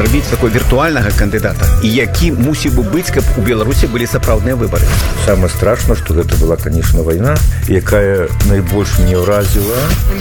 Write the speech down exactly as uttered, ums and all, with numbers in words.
зрабіць такой віртуальнага кандыдата і які мусіў бы быць, каб у Беларусі былі сапраўдныя выбары? Самае страшна, што гэта была, конечно, вайна, якая найбольш не ўразіла